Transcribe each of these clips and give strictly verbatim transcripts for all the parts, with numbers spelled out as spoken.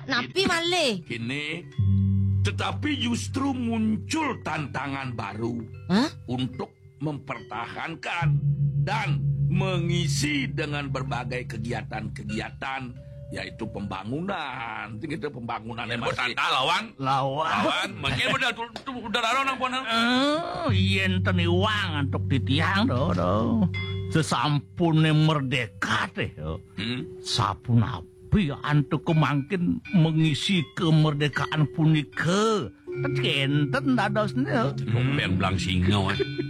Napi malih. Kini, tetapi justru muncul tantangan baru Hah? untuk mempertahankan dan mengisi dengan berbagai kegiatan-kegiatan, yaitu pembangunan. Itu pembangunan yang masih lawan. Lawan. Lawan, mungkin udah udah lawan nang pona. Oh, yen teni wang antuk titiang do do. Sesampune merdeka teh. Hmm? Sapun api antuk kemangkin mengisi kemerdekaan punika. Kenten dadosnya. Yang belang singa.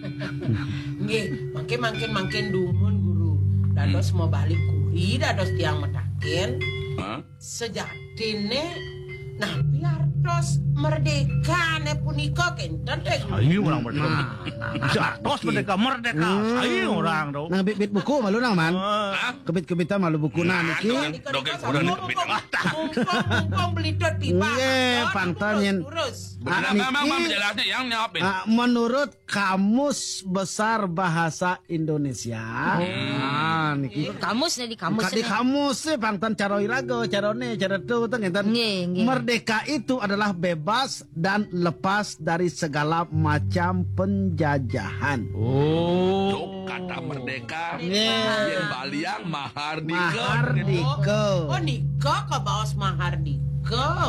Nggih, makin makin makin dumun guru. Dados mau balik kuri, dados tiang metakin. Hah? Sejatine napi artos merdeka ne punika kenten teh. Ayo orang merdeka. Jatos merdeka merdeka. Ayo orang do. Nah, bit-bit buku malu nang man. Hah? Kebit-kebitan malu buku nah niki. Dogen udah dikebit. Mumpung beli dot tiba. Nggih, pangtan yen. Terus. Ah, Memang niki, menjelasnya yang nyapin. ah, menurut Kamus Besar Bahasa Indonesia. Ah, niki. Kamus nih di kamus. Di nih. kamus sih pangtan cara irago, carone, cara tu teng enten. Nggih, nggih. Merdeka itu adalah bebas dan lepas dari segala macam penjajahan. Oh. Untuk kata merdeka, Nggih. yang baliang mahardika. Mahardika. Oh, nikah ke bawas mahardika.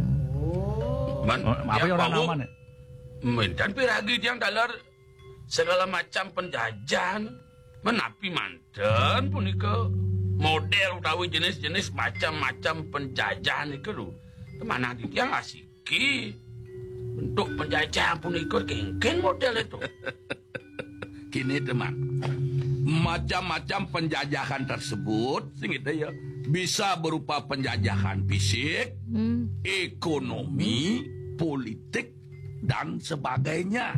Oh. Man, Oh, apa ya orang nama nih? Dan piragi yang dalar segala macam penjajahan. Menapi manten punika model utawi jenis-jenis macam-macam penjajahan iku lho. Kemana dia ngasiki untuk penjajahan punika kengken model itu. Kini teman, macam-macam penjajahan tersebut, sing itu ya, bisa berupa penjajahan fisik, Hmm. ekonomi, politik, dan sebagainya.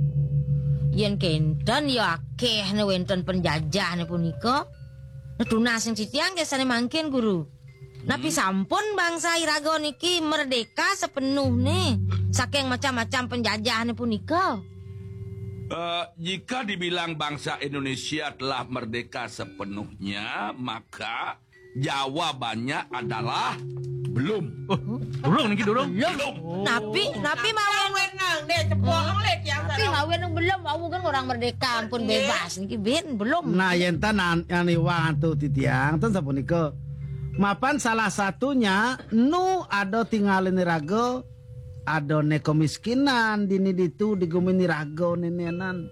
Yen kenten ya akeh ne wenten penjajah ne punika. Netunas sing sitiang kesane mangkin guru. Napi sampun bangsa Irago niki merdeka sepenuhnya saking macam-macam penjajah ne punika. Eh, jika dibilang bangsa Indonesia telah merdeka sepenuhnya, maka jawabannya adalah belum. Durung niki durung. Belum. Napi, napi mawen Wenang deh cepolong lek yang Tapi mawen yang belum, aku kan orang merdeka ampun bebas niki ben belum. Nah, yentan yang niwang tu titiang, ten sapunika. Mapan salah satunya nu ado tinggalin rago, ado ne kemiskinan dini ditu digumini rago nenenan.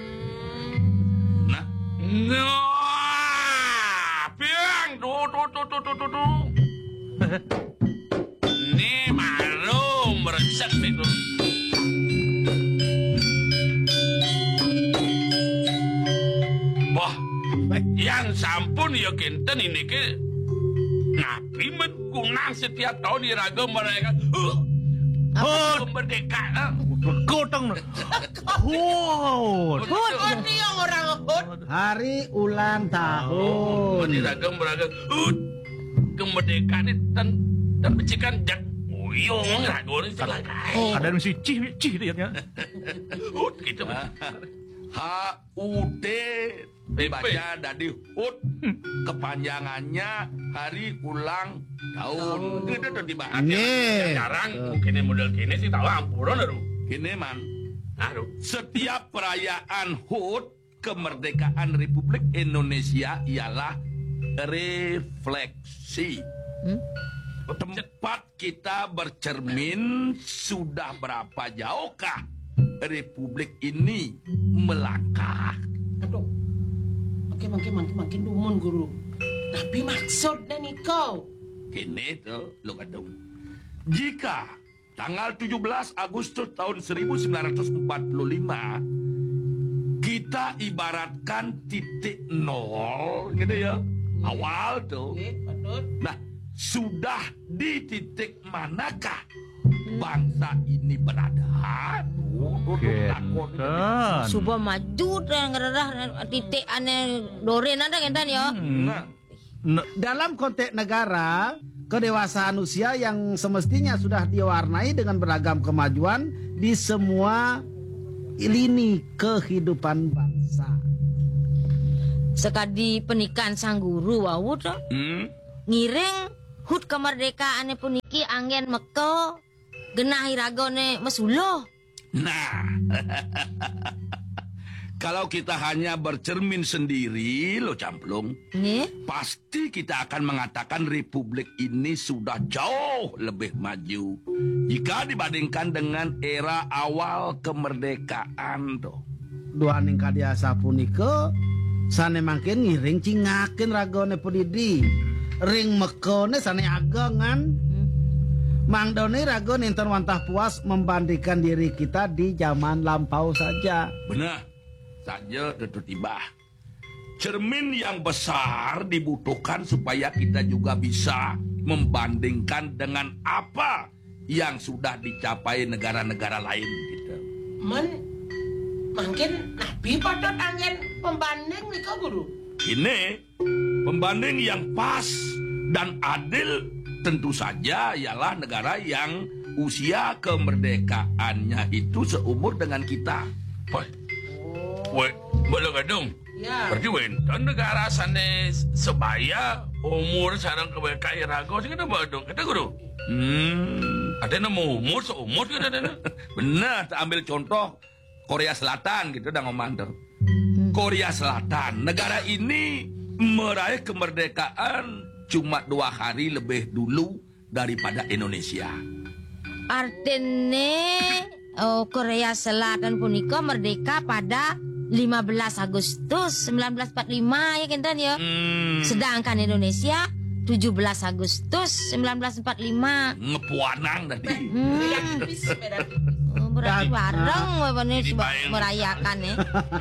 Nah, Nah, piang, tuh, tuh, tuh, tuh, tuh, tuh, tuh. Ini malu meresep itu. Wah, yang sampun ya kenten ini ke napi menggunang setiap tahun di raga mereka. Uh, Oh, kemerdekaan. gotong. Wow. Hud, ini yang orang hud. Hari ulang tahun. Di raga mereka. Uh, kemerdekaan itu dan dan becikan jak. Uyung raga ini segala kaya. Ada misi cih cih dia nya. Uh, gitu. H U D dibaca dari H U D, kepanjangannya hari ulang tahun. Itu udah dibahas. Nggih. Jarang mungkin model kini sih tahu ampuran aduh. Gini man, Aduh. setiap perayaan H U D kemerdekaan Republik Indonesia ialah refleksi. Hmm? Tempat kita bercermin sudah berapa jauhkah Republik ini melangkah. Aduh. Makin makin makin makin dumun guru. Tapi maksudnya nih kau. Gini tuh, lo kadung. Jika tanggal tujuh belas Agustus tahun seribu sembilan ratus empat puluh lima kita ibaratkan titik nol gitu ya, awal tuh. Oke, betul. Nah, sudah di titik manakah bangsa ini berada? Kenten. Subuh maju dan ngerah titik ane doren ada kentan ya. Nah, N- Dalam konteks negara, kedewasaan usia yang semestinya sudah diwarnai dengan beragam kemajuan di semua lini kehidupan bangsa. Sekadi pernikahan sang guru wau tuh hmm? ngiring hut kemerdekaane puniki anggen meko genah iragone mesulo. Nah, kalau kita hanya bercermin sendiri, lo Camplung, Nggih. pasti kita akan mengatakan republik ini sudah jauh lebih maju jika dibandingkan dengan era awal kemerdekaan tuh. Duaning kadiasa punika sane mangkin ngiring cingakin ragone pudidi. Ring mekone sane agengan. Mang Doni rago ninten wantah puas membandingkan diri kita di zaman lampau saja. Benar saja tentu tiba. Cermin yang besar dibutuhkan supaya kita juga bisa membandingkan dengan apa yang sudah dicapai negara-negara lain gitu. Men, mungkin nabi patut angin pembanding nih kok guru. Ini pembanding yang pas dan adil tentu saja ialah negara yang usia kemerdekaannya itu seumur dengan kita. Woi, woi, boleh gadung. Ya. Berarti wenten negara sana sebaya umur sarang kebekai rago sih kita badung. Kita guru. Hmm, Ada nemu umur seumur kita ada. benar. Kita ambil contoh Korea Selatan gitu, dah ngomong. Korea Selatan, negara ini meraih kemerdekaan cuma dua hari lebih dulu daripada Indonesia. Artine oh, Korea Selatan punika merdeka pada lima belas Agustus seribu sembilan ratus empat puluh lima ya kinten ya. Hmm, Sedangkan Indonesia tujuh belas Agustus seribu sembilan ratus empat puluh lima. ngepuanang tadi. Beda tipis, beda tipis. Oh, berarti Dan- bareng wabane dibayang. merayakan ya.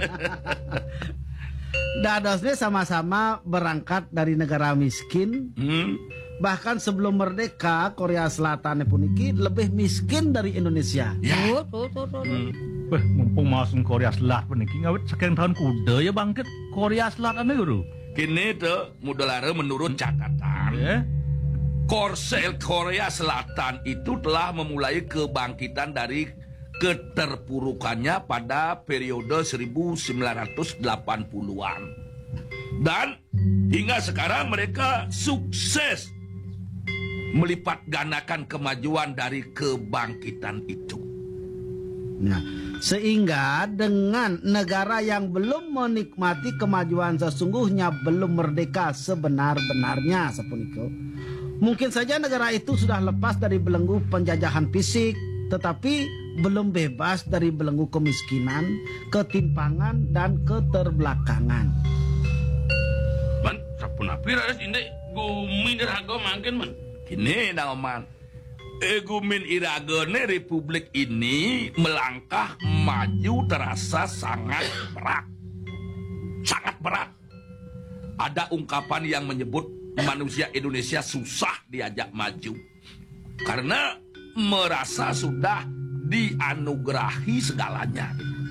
Dadosnya sama-sama berangkat dari negara miskin. Hmm, Bahkan sebelum merdeka Korea Selatan puniki lebih miskin dari Indonesia. ya. Tuh, tuh, tuh, tuh. Hmm. Wah, mumpung masuk Korea Selatan niki ngawit sekian tahun kuda ya bangkit Korea Selatan nih guru. Kini tuh mudalara menurut catatan Ya. Korsel Korea Selatan itu telah memulai kebangkitan dari keterpurukannya pada periode seribu sembilan ratus delapan puluhan. Dan hingga sekarang mereka sukses melipat gandakan kemajuan dari kebangkitan itu. Nah, sehingga dengan negara yang belum menikmati kemajuan sesungguhnya belum merdeka sebenar-benarnya sapuniko. Mungkin saja negara itu sudah lepas dari belenggu penjajahan fisik, tetapi belum bebas dari belenggu kemiskinan, ketimpangan, dan keterbelakangan. Man, sapun api radas ini gumi derago makin man. Kini naoman Egumin Iragone republik ini melangkah maju terasa sangat berat. Sangat berat. Ada ungkapan yang menyebut manusia Indonesia susah diajak maju. Karena merasa sudah dianugerahi segalanya.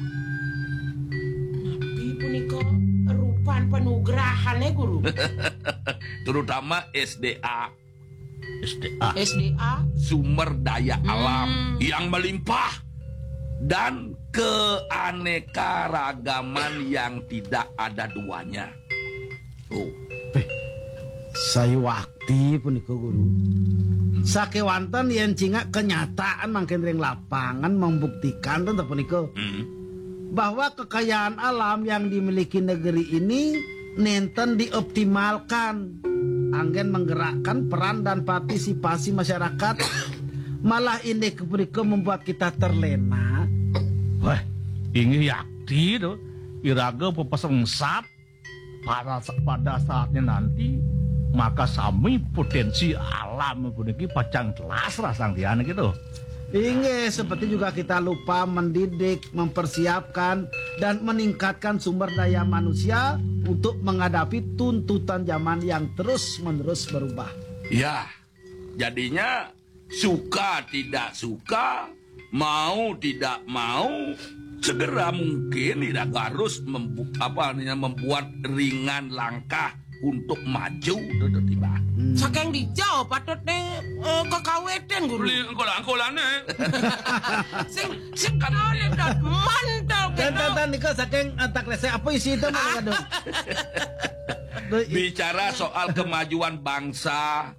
Nabi punika rupan penugrahannya guru. Terutama S D A, S D A. S D A. sumber daya alam yang melimpah dan keanekaragaman yang tidak ada duanya. Oh, Saya wakti puniko guru. Sakewanten yang cinga kenyataan makin ring lapangan membuktikan tentu puniko hmm. bahwa kekayaan alam yang dimiliki negeri ini nenten dioptimalkan. Anggen menggerakkan peran dan partisipasi masyarakat. Malah ini kepuniko membuat kita terlena. Wah, ini yakti tuh. Iraga pepesengsap pada pada saatnya nanti maka sami potensi alam puniki pacang telas rasang tiana gitu. Inge seperti juga kita lupa mendidik, mempersiapkan dan meningkatkan sumber daya manusia untuk menghadapi tuntutan zaman yang terus-menerus berubah. Ya, jadinya suka tidak suka, mau tidak mau, segera mungkin tidak harus membu apa, membuat ringan langkah untuk maju tiba-tiba. Saking dijauh patut nih eh, kekaweten guru. Beli angkolan-angkolane. Sing sing kali dat mantap Dan gitu. dan dan Niko saking tak lese apa isi itu mah aduh. Bicara soal kemajuan bangsa,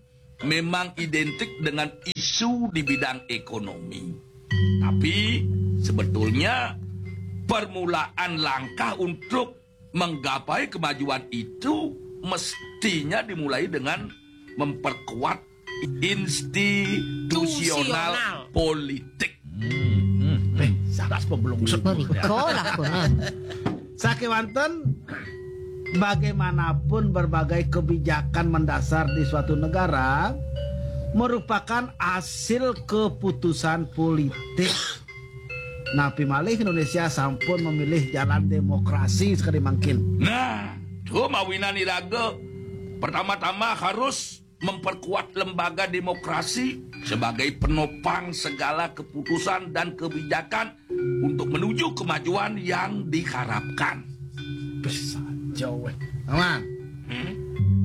memang identik dengan isu di bidang ekonomi. Tapi sebetulnya permulaan langkah untuk menggapai kemajuan itu mestinya dimulai dengan memperkuat institusional politik. Hmm, hmm. Eh, sakas pebelum Berikolah pun. Sakewanten bagaimanapun berbagai kebijakan mendasar di suatu negara merupakan hasil keputusan politik. Napi malih Indonesia sampun memilih jalan demokrasi sekali mungkin. Nah, tuh mawinan iraga pertama-tama harus memperkuat lembaga demokrasi sebagai penopang segala keputusan dan kebijakan untuk menuju kemajuan yang diharapkan. Bisa jauh. Aman. Hmm?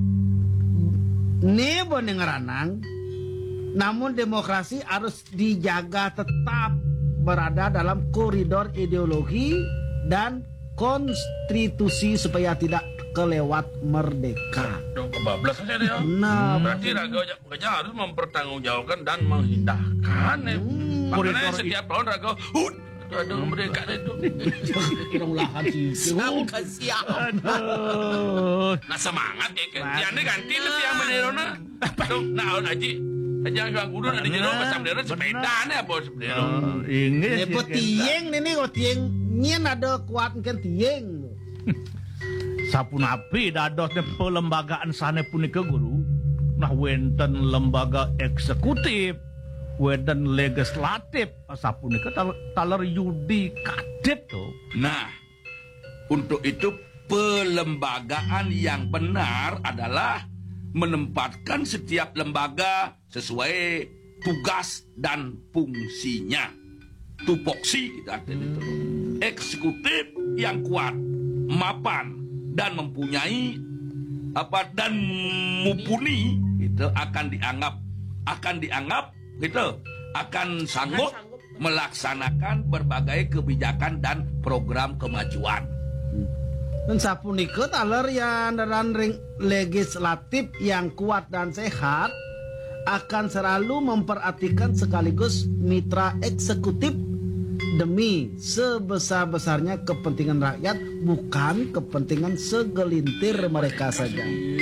Ini boleh ngeranang, namun demokrasi harus dijaga tetap berada dalam koridor ideologi dan konstitusi supaya tidak kelewat merdeka. Dong kebablas saja dia. Nah, Berarti Raga Gajah harus mempertanggungjawabkan dan menghindahkan. Ya. Makanya setiap tahun Raga, hut, ada merdeka itu. kirang lahan sih. Sang kasihan. Nah semangat ya kan. Tiada ganti lah tiang benderona. Tuh, nah Haji. Aja yang kudu ada jero pas bendera sepeda nih bos bendera. Ini Nebo tieng nih kok tieng nyen ada kuat kan tieng. sapunapi dadosnya pelembagaan sana punika guru. Nah wenten lembaga eksekutif, wenten legislatif, sapunika tal taler yudikatif tuh. Nah, untuk itu pelembagaan yang benar adalah menempatkan setiap lembaga sesuai tugas dan fungsinya. Tupoksi kita artinya itu. Eksekutif yang kuat, mapan dan mempunyai apa dan mumpuni itu akan dianggap akan dianggap gitu akan sanggup melaksanakan berbagai kebijakan dan program kemajuan. Dan sapunika taler yang dalam legislatif yang kuat dan sehat akan selalu memperhatikan sekaligus mitra eksekutif demi sebesar-besarnya kepentingan rakyat, bukan kepentingan segelintir mereka saja.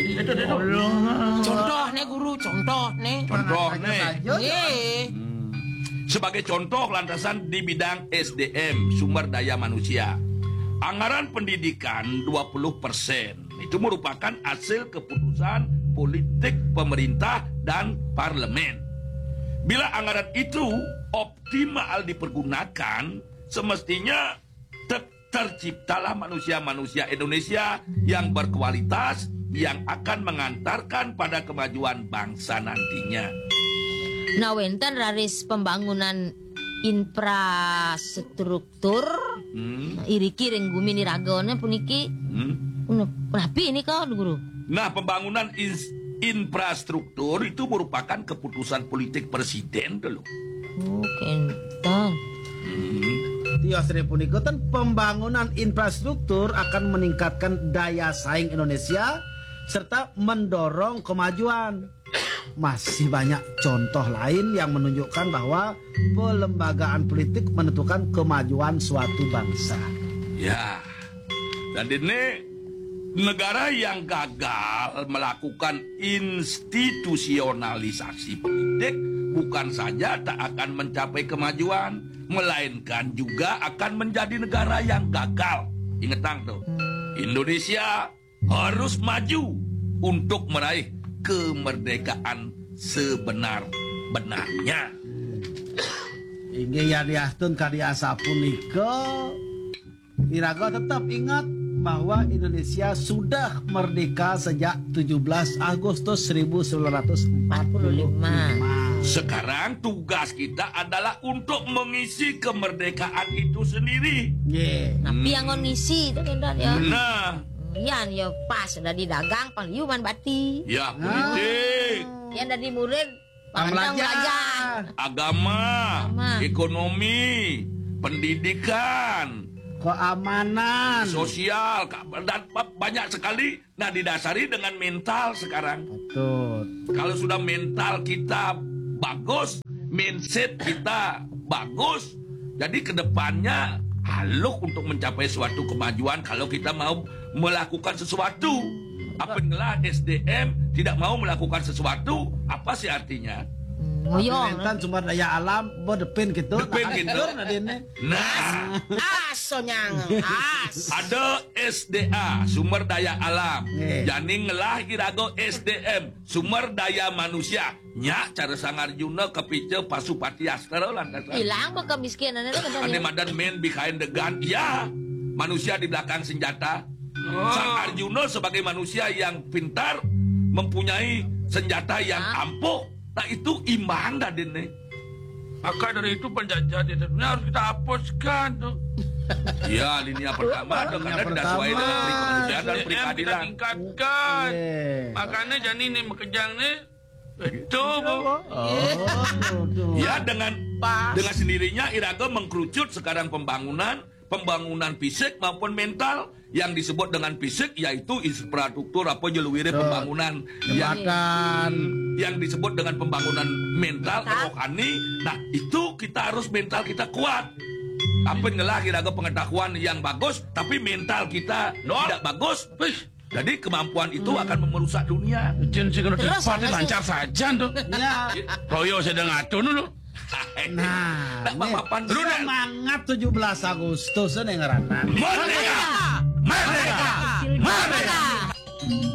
Contoh nih guru, contoh nih. Contoh nih. Ye. Sebagai contoh lantasan di bidang S D M, sumber daya manusia. Anggaran pendidikan dua puluh persen itu merupakan hasil keputusan politik pemerintah dan parlemen. Bila anggaran itu optimal dipergunakan, semestinya ter terciptalah manusia-manusia Indonesia yang berkualitas yang akan mengantarkan pada kemajuan bangsa nantinya. Nah, wenten raris pembangunan infrastruktur Hmm. iriki renggumi ni ragone puniki Hmm. Napi ini kau guru. Nah, pembangunan ins- infrastruktur itu merupakan keputusan politik presiden dulu. Oh, kentang. Tios punika ten pembangunan infrastruktur akan meningkatkan daya saing Indonesia serta mendorong kemajuan. Masih banyak contoh lain yang menunjukkan bahwa pelembagaan politik menentukan kemajuan suatu bangsa. Ya, dan ini negara yang gagal melakukan institusionalisasi politik bukan saja tak akan mencapai kemajuan, melainkan juga akan menjadi negara yang gagal. Ingat tuh, Indonesia harus maju untuk meraih kemerdekaan sebenar-benarnya. Inggih ya diastun karya sapunika. Iraga tetap ingat bahwa Indonesia sudah merdeka sejak tujuh belas Agustus seribu sembilan ratus empat puluh lima. Sekarang tugas kita adalah untuk mengisi kemerdekaan itu sendiri. Yeah. Napi yang ngisi itu kan ya. Nah, Yan ya pas udah didagang pangliuman bati. ya politik, Yang dari murid Pembelajar. belajar. agama, Agama. ekonomi, pendidikan, keamanan. sosial, ka- dan pa- banyak sekali. Nah, didasari dengan mental sekarang. Betul. Kalau sudah mental kita bagus, mindset kita bagus, jadi kedepannya halus untuk mencapai suatu kemajuan kalau kita mau melakukan sesuatu. Apabila S D M tidak mau melakukan sesuatu, apa sih artinya? Ngoyong. Mentan sumber daya alam, bodepin gitu. Depin gitu. Nah, adine. Nah, Aso nyang, as. ada S D A, sumber daya alam. Nge. Jadi ngelah irago S D M, sumber daya manusia. Nya cara sangar Juna kepice pasupati astero lantas. Hilang mah kemiskinan itu kan. Ane madan men behind the gun. Ya, manusia di belakang senjata. Sang Arjuna sebagai manusia yang pintar, mempunyai senjata yang ampuh. Nah itu imbang dah dene. Maka dari itu penjajah di dunia harus kita hapuskan tuh. Ya, linia pertama tuh, karena tidak pertama. sesuai dengan kemanusiaan dan S D M kita peradilan. tingkatkan. Eh. Makanya jadi ini mekejang nih. Itu bu. Oh, tuh, tuh. Ya, dengan Pas. dengan sendirinya Iraga mengkerucut sekarang pembangunan, pembangunan fisik maupun mental. Yang disebut dengan fisik yaitu infrastruktur apa jeluwire Tuh. pembangunan yang Jembatan. yang disebut dengan pembangunan mental rohani. Nah itu kita harus mental kita kuat. Apa ngelah kira-kira pengetahuan yang bagus, tapi mental kita No. tidak bagus. Wih, Jadi kemampuan itu akan merusak dunia. jen sih kalau Terus, cepat apa sih? lancar saja tuh. Ya. Royo sedang ngatur dulu. Nah, Nah, nih, papan lu sial. semangat tujuh belas Agustus ini ngerana. Merdeka! Merdeka! Merdeka!